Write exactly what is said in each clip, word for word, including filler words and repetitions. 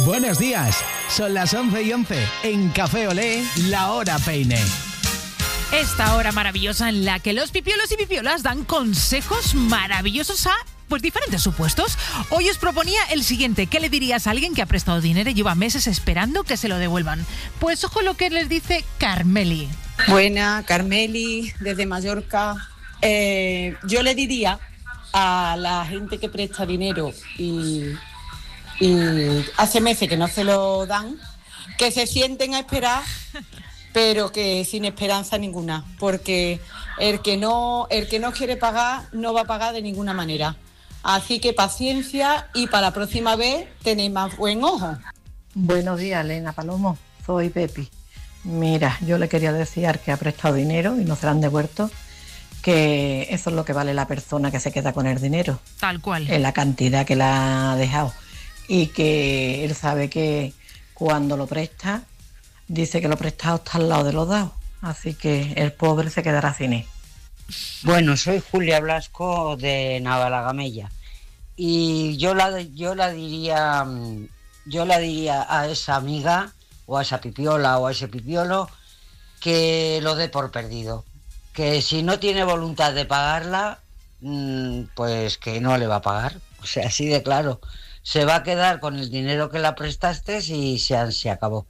Buenos días, son las once y once. En Café Olé, la hora peine. Esta hora maravillosa en la que los pipiolos y pipiolas dan consejos maravillosos a pues diferentes supuestos. Hoy os proponía el siguiente: ¿qué le dirías a alguien que ha prestado dinero y lleva meses esperando que se lo devuelvan? Pues ojo lo que les dice Carmeli. Buena, Carmeli, desde Mallorca. Eh, yo le diría a la gente que presta dinero y, y hace meses que no se lo dan, que se sienten a esperar, pero que sin esperanza ninguna, porque el que no, el que no quiere pagar no va a pagar de ninguna manera. Así que paciencia y para la próxima vez tenéis más buen ojo. Buenos días, Elena Palomo, soy Pepi. Mira, yo le quería decir al que ha prestado dinero y no se lo han devuelto, que eso es lo que vale la persona que se queda con el dinero. Tal cual. En la cantidad que la ha dejado. Y que él sabe que cuando lo presta, dice que lo prestado está al lado de los dados. Así que el pobre se quedará sin él. Bueno, soy Julia Blasco de Navalagamella y yo la yo la diría yo la diría a esa amiga o a esa pipiola o a ese pipiolo que lo dé por perdido, que si no tiene voluntad de pagarla, pues que no le va a pagar, o sea, así de claro, se va a quedar con el dinero que la prestaste y se, se acabó.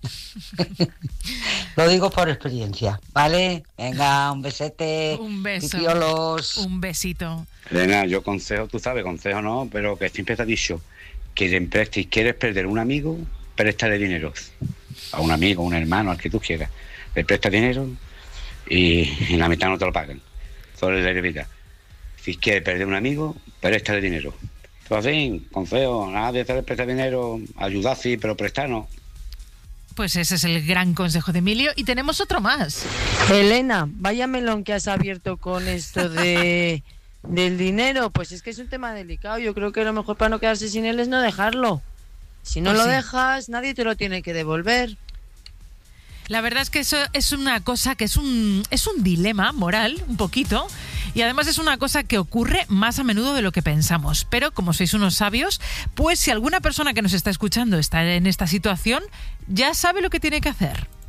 Lo digo por experiencia, ¿vale? Venga, un besete. Un beso. Pipiolos. Un besito. Elena, yo consejo, tú sabes, consejo no, pero que siempre te ha dicho que te prestes, quieres perder un amigo, préstale dinero. A un amigo, un hermano, al que tú quieras. Le prestas dinero y en la mitad no te lo pagan. Solo la vida. Si quieres perder un amigo, préstale dinero. Entonces, así, consejo, nadie te presta dinero, ayudar sí, pero prestar no. Pues ese es el gran consejo de Emilio. Y tenemos otro más. Elena, vaya melón que has abierto con esto de del dinero. Pues es que es un tema delicado. Yo creo que lo mejor para no quedarse sin él es no dejarlo. Si no Pues lo sí. dejas, nadie te lo tiene que devolver. La verdad es que eso es una cosa que es un, es un dilema moral, un poquito, y además es una cosa que ocurre más a menudo de lo que pensamos. Pero como sois unos sabios, pues si alguna persona que nos está escuchando está en esta situación, ya sabe lo que tiene que hacer.